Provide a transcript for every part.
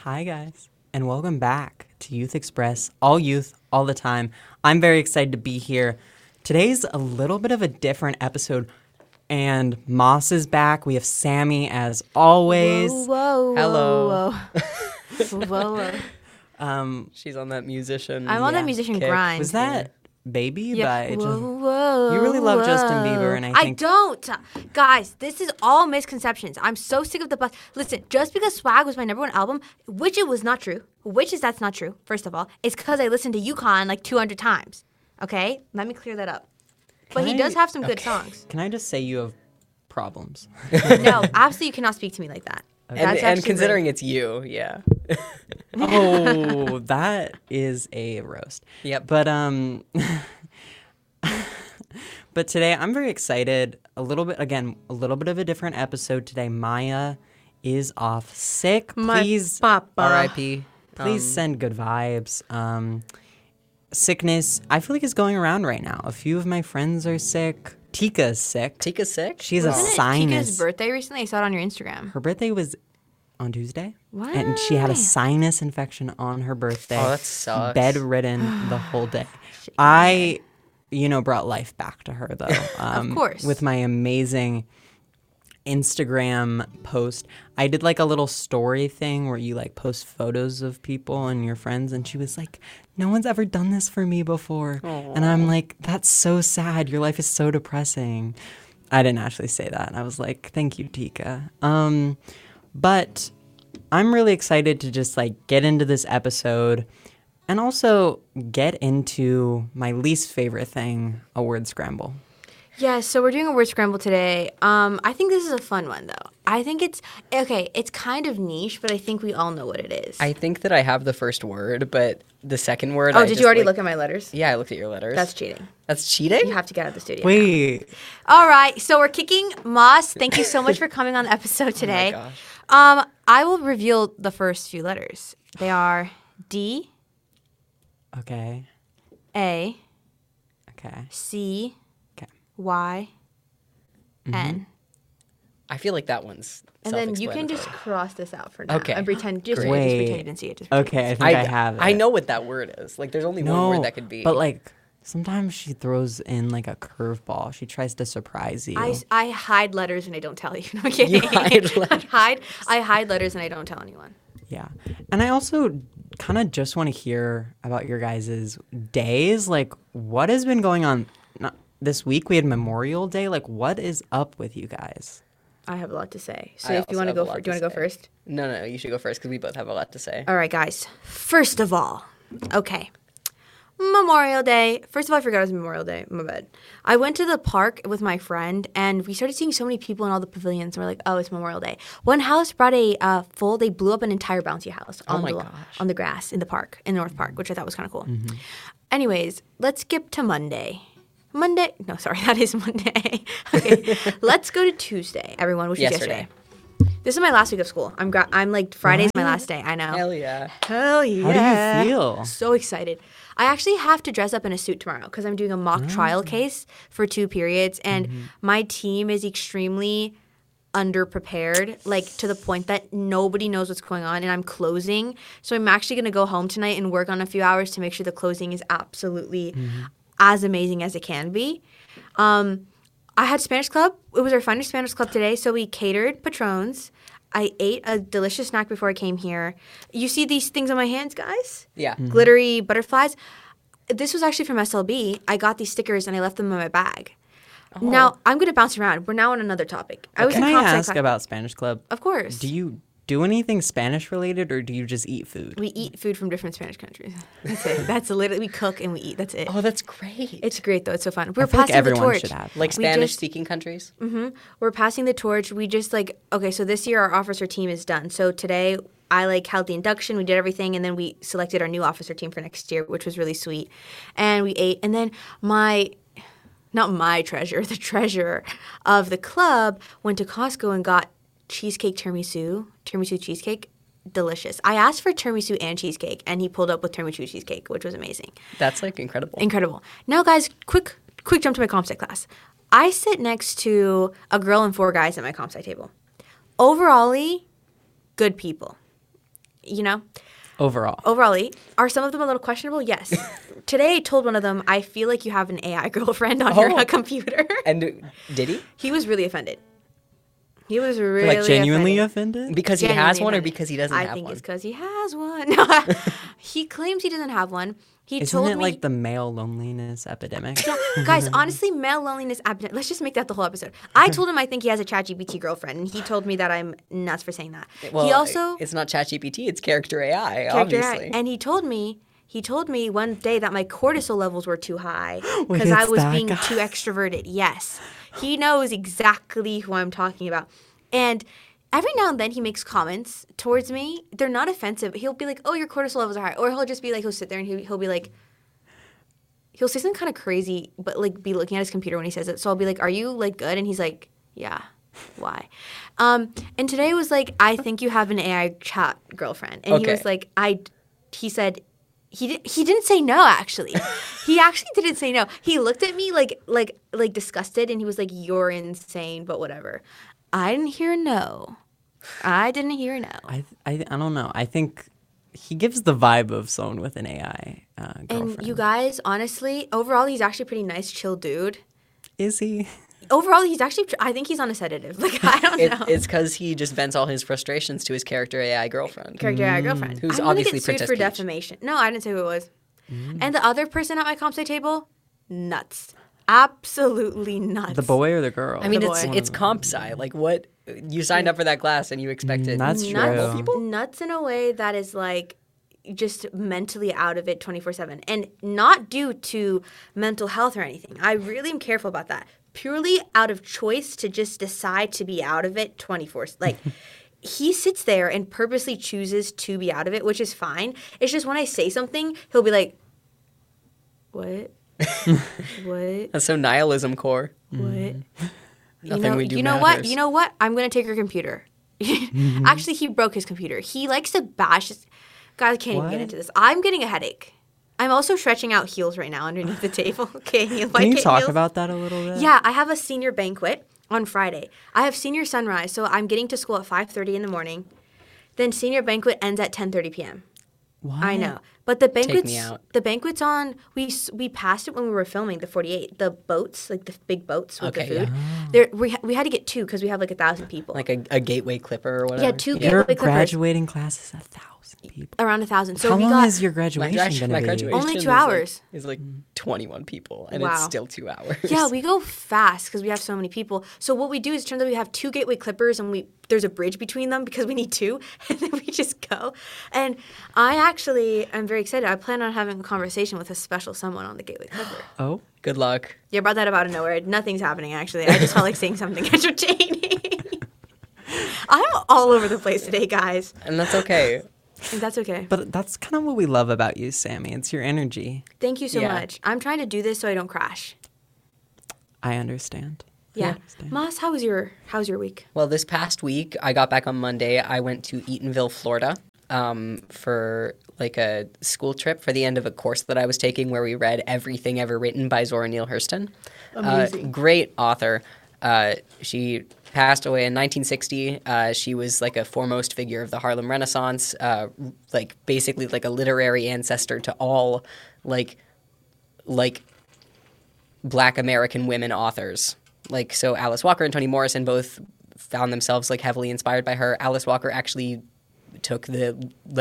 Hi, guys, and welcome back to Youth Express, all youth, all the time. I'm very excited to be here. Today's a little bit of a different episode, and Moss is back. We have Sammy, as always. Whoa, Hello. whoa. She's on that musician. I'm on Yeah. that musician Kick. grind. Was that Baby Yeah. by Whoa. You really love Justin Bieber, and I think- don't. Guys, this is all misconceptions. I'm so sick of the bus. Listen, just because Swag was my #1 album, which it was not true, that's not true, first of all, it's because I listened to UConn like 200 times. Okay? Let me clear that up. But he does have some good songs. Can I just say you have problems? No, absolutely you cannot speak to me like that. That's And actually considering rude. it's you, yeah. Oh, that is a roast. Yep. But but today I'm very excited. A little bit of a different episode today. Maya is off sick. Please, Papa. R.I.P. please send good vibes. Sickness, I feel like is going around right now. A few of my friends are sick. Tika's sick. Tika's sick? She's a Wasn't it sinus. Kika's birthday recently? I saw it on your Instagram. Her birthday was on Tuesday. And she had a Why? sinus infection on her birthday. Oh, that sucks. Bedridden the whole day. I, brought life back to her, though. Of course. With my amazing Instagram post. I did like a little story thing where you like post photos of people and your friends. And she was like, no one's ever done this for me before. And I'm like, that's so sad. Your life is so depressing. I didn't actually say that. I was like, thank you, Tika. But I'm really excited to just like get into this episode and also get into my least favorite thing, a word scramble. Yeah, so we're doing a word scramble today. I think this is a fun one, though. I think it's kind of niche, but I think we all know what it is. I think that I have the first word, but the second word. Oh, did you already look at my letters? Yeah, I looked at your letters. That's cheating. That's cheating? You have to get out of the studio. Wait, All right, so we're kicking Moss. Thank you so much for coming on the episode today. gosh. I will reveal the first few letters. They are D, okay, A, okay, C, okay. Y, N. I feel like that one's And then you can just self-explanatory. cross this out for now. Okay. And pretend, just Great. pretend you didn't see it. Just pretend Okay, I you think I have it. I know what that word is. Like, there's only one No, word that could be. but like sometimes she throws in like a curveball. She tries to surprise you. I hide letters and I don't tell you. No, I'm kidding. You hide letters. I hide letters and I don't tell anyone. Yeah. And I also kind of just want to hear about your guys' days. Like, what has been going on this week? We had Memorial Day. Like, what is up with you guys? I have a lot to say. So I if you also want to have a go, lot do you want to go say. first? No, you should go first because we both have a lot to say. All right, guys. First of all, okay. Memorial Day. First of all, I forgot it was Memorial Day. My bad. I went to the park with my friend, and we started seeing so many people in all the pavilions. And we're like, oh, it's Memorial Day. One house brought they blew up an entire bouncy house on, my the, gosh. on the grass in the park, in North Park, which I thought was kind of cool. Anyways, let's skip to Monday. No, sorry, that is Monday. Okay, let's go to Tuesday, everyone, which Yesterday. is yesterday. This is my last week of school. I'm like, Friday's my last day. I know. Hell yeah. Hell yeah. How do you feel? So excited. I actually have to dress up in a suit tomorrow because I'm doing a mock trial case for 2 periods. And my team is extremely underprepared, like to the point that nobody knows what's going on. And I'm closing. So I'm actually going to go home tonight and work on a few hours to make sure the closing is absolutely as amazing as it can be. I had Spanish club. It was our finest Spanish club today. So we catered Patrons. I ate a delicious snack before I came here. You see these things on my hands, guys? Yeah. Glittery butterflies. This was actually from SLB. I got these stickers and I left them in my bag. Now, I'm going to bounce around. We're now on another topic. Can in I comp sci ask class. about Spanish Club? Of course. Do you do anything Spanish related, or do you just eat food? We eat food from different Spanish countries. That's it. That's literally, we cook and we eat. That's it. Oh, that's great. It's great, though. It's so fun. We're feel like passing everyone the torch. should have like that. We Spanish-speaking countries? We're passing the torch. We just okay, so this year our officer team is done. So today I held the induction, we did everything, and then we selected our new officer team for next year, which was really sweet. And we ate, and then not my treasurer, the treasurer of the club went to Costco and got cheesecake tiramisu cheesecake. Delicious. I asked for tiramisu and cheesecake, and he pulled up with tiramisu cheesecake, which was amazing. That's incredible. Incredible. Now, guys, quick jump to my comp sci class. I sit next to a girl and 4 guys at my comp sci table. Overall, good people. you know, Overall. overall, are some of them a little questionable? Yes. Today I told one of them, I feel like you have an AI girlfriend on your computer. And did he? He was really offended. He was really Genuinely offended. offended? Because he has Genuinely one or offended. because he doesn't I have think one? it's because he has one. He claims he doesn't have one. He Isn't told it me, like the male loneliness epidemic? guys, honestly, male loneliness epidemic. Let's just make that the whole episode. I told him I think he has a ChatGPT girlfriend, and he told me that I'm nuts for saying that. Well, he also it's not ChatGPT, it's character AI, character obviously. and he told me one day that my cortisol levels were too high Wait, because I it's was that being guy? too extroverted. Yes, he knows exactly who I'm talking about, and every now and then he makes comments towards me. They're not offensive. He'll be like, "Oh, your cortisol levels are high," or he'll just be like, he'll sit there and he'll be like, he'll say something kind of crazy, but like be looking at his computer when he says it. So I'll be like, "Are you like good?" And he's like, "Yeah." Why? And today was like, "I think you have an AI chat girlfriend," and he Okay. was like, He said. He didn't say no, actually. He actually didn't say no. He looked at me like disgusted, and he was like, "You're insane," but whatever. I didn't hear a no. I didn't hear a no. I don't know. I think he gives the vibe of someone with an AI girlfriend. And you guys, honestly, overall, he's actually a pretty nice, chill dude. Is he? Overall, he's actually, I think he's on a sedative. Like, I don't know. It's because he just vents all his frustrations to his character AI girlfriend. Character AI girlfriend. Who's I'm gonna obviously get sued Princess for Peach. defamation. No, I didn't say who it was. And the other person at my comp sci table, nuts. Absolutely nuts. The boy or the girl? I mean, The it's boy. it's comp sci. Like, what? You signed up for that class and you expected. That's nuts, true. nuts in a way that is like just mentally out of it 24/7, and not due to mental health or anything. I really am careful about that. Purely out of choice to just decide to be out of it 24. Like he sits there and purposely chooses to be out of it, which is fine. It's just when I say something, he'll be like, "What? What? That's so nihilism core. What?" Nothing we do You know what? matters. You know what? I'm gonna take your computer. Actually, he broke his computer. He likes to bash. God, I can't even What? get into this. I'm getting a headache. I'm also stretching out heels right now underneath the table. Okay, Can you talk about that a little bit? Yeah, I have a senior banquet on Friday. I have senior sunrise, so I'm getting to school at 5:30 in the morning. Then senior banquet ends at 10:30 p.m. What? I know, but the banquet's me out. the banquet's on. We passed it when we were filming the 48. The boats, like the big boats with Okay, the food. There we had to get two because we have like 1,000 people. Like a gateway clipper or whatever. Yeah, two Your gateway clippers. graduating class is 1,000 people. Around 1,000. So How we long got is your graduation going to be? graduation Only 2 is hours. Like, is like 21 people, and Wow. it's still 2 hours. Yeah, we go fast because we have so many people. So what we do is, it turns out we have two gateway clippers, and there's a bridge between them because we need two, and then we just go. And I actually am very excited. I plan on having a conversation with a special someone on the gateway clipper. Oh? Good luck. Yeah, brought that out of nowhere. Nothing's happening actually. I just felt like saying something entertaining. I'm all over the place today, guys, And that's okay. and that's okay. But that's kind of what we love about you, Sammy. It's your energy. Thank you so Yeah. much. I'm trying to do this so I don't crash. I understand. Yeah. understand. Moss, how's your week? Well, this past week, I got back on Monday. I went to Eatonville, Florida, for like a school trip for the end of a course that I was taking where we read Everything Ever Written by Zora Neale Hurston. Amazing. Great author. She passed away in 1960. She was like a foremost figure of the Harlem Renaissance, like basically like a literary ancestor to all like Black American women authors. Like, so Alice Walker and Toni Morrison both found themselves like heavily inspired by her. Alice Walker actually took the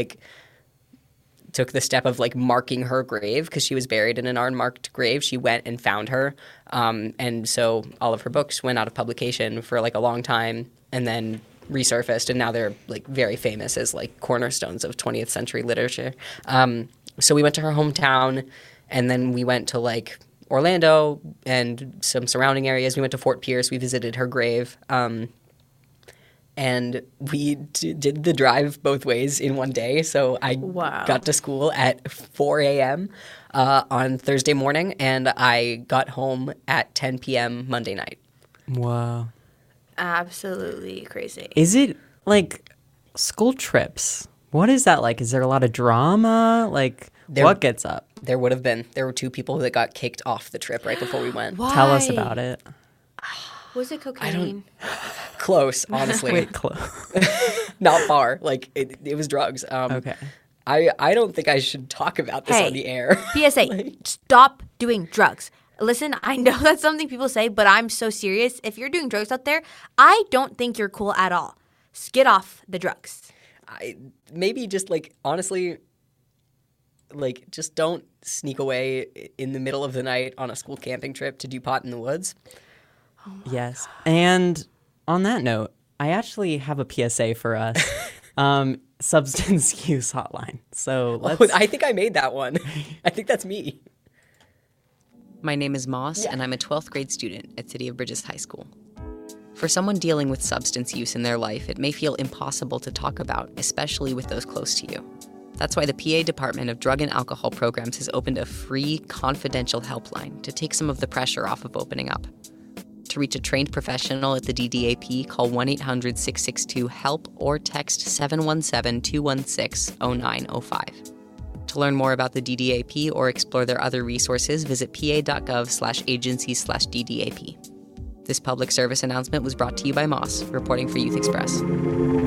step of like marking her grave because she was buried in an unmarked grave. She went and found her, and so all of her books went out of publication for like a long time, and then resurfaced, and now they're like very famous as like cornerstones of 20th century literature. So we went to her hometown, and then we went to like Orlando and some surrounding areas. We went to Fort Pierce. We visited her grave. And we did the drive both ways in one day. So I Wow. got to school at 4 a.m. On Thursday morning, and I got home at 10 p.m. Monday night. Wow. Absolutely crazy. Is it like school trips? What is that like? Is there a lot of drama? Like, what gets up? There were 2 people that got kicked off the trip right before we went. Why? Tell us about it. Was it cocaine? Close, honestly. Wait, close. Not far. Like, it was drugs. Okay. I don't think I should talk about this Hey. on the air. PSA, stop doing drugs. Listen, I know that's something people say, but I'm so serious. If you're doing drugs out there, I don't think you're cool at all. Get off the drugs. Maybe just, like, honestly, like, just don't sneak away in the middle of the night on a school camping trip to do pot in the woods. Yes. And on that note, I actually have a PSA for us. Substance use hotline. So let's. I think I made that one. I think that's me. My name is Moss, and I'm a 12th grade student at City of Bridges High School. For someone dealing with substance use in their life, it may feel impossible to talk about, especially with those close to you. That's why the PA Department of Drug and Alcohol Programs has opened a free, confidential helpline to take some of the pressure off of opening up. To reach a trained professional at the DDAP, call 1-800-662-HELP or text 717-216-0905. To learn more about the DDAP or explore their other resources, visit pa.gov/agencies/DDAP. This public service announcement was brought to you by Moss, reporting for Youth Express.